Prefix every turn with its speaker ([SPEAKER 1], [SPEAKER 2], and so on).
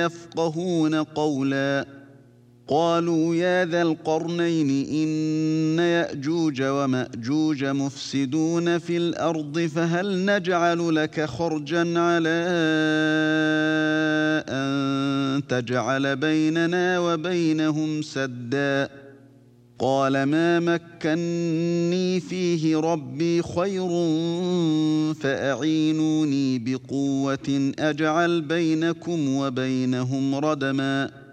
[SPEAKER 1] يفقهون قولا. قالوا يا ذا القرنين إن يأجوج ومأجوج مفسدون في الأرض فهل نجعل لك خرجا على أن تجعل بيننا وبينهم سدا. قال ما مكني فيه ربي خير فأعينوني بقوة أجعل بينكم وبينهم ردما.